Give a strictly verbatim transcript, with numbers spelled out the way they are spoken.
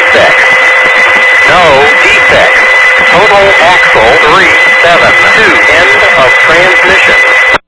defects. No defects. Total axle three seven two. End of transmission.